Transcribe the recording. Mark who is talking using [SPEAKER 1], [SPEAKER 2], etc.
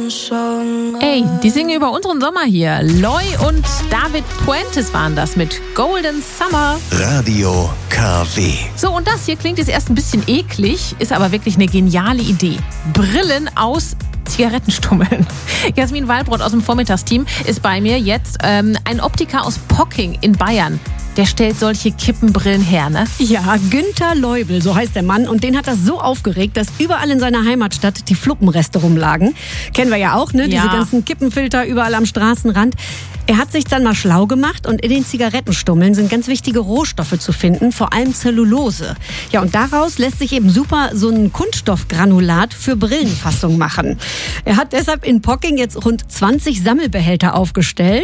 [SPEAKER 1] Ey, die singen über unseren Sommer hier. Loy und David Puentes waren das mit Golden Summer.
[SPEAKER 2] Radio KW.
[SPEAKER 1] So, und das hier klingt jetzt erst ein bisschen eklig, ist aber wirklich eine geniale Idee. Brillen aus Zigarettenstummeln. Jasmin Wallbrot aus dem Vormittagsteam ist bei mir jetzt. Ein Optiker aus Pocking in Bayern. Der stellt solche Kippenbrillen her, ne?
[SPEAKER 3] Ja, Günther Leubel, so heißt der Mann. Und den hat das so aufgeregt, dass überall in seiner Heimatstadt die Fluppenreste rumlagen. Kennen wir ja auch, ne?
[SPEAKER 1] Ja.
[SPEAKER 3] Diese ganzen Kippenfilter überall am Straßenrand. Er hat sich dann mal schlau gemacht und in den Zigarettenstummeln sind ganz wichtige Rohstoffe zu finden, vor allem Zellulose. Ja, und daraus lässt sich eben super so ein Kunststoffgranulat für Brillenfassung machen. Er hat deshalb in Pocking jetzt rund 20 Sammelbehälter aufgestellt.